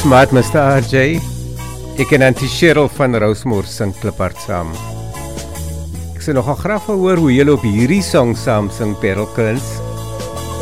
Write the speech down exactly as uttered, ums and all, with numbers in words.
Smaat mister R J. Ek en Auntie Cheryl van Rosemore sing Kliphard saam. Ek sal nogal graag wil hoor hoe julle op hierdie song saam sing, Perelkins.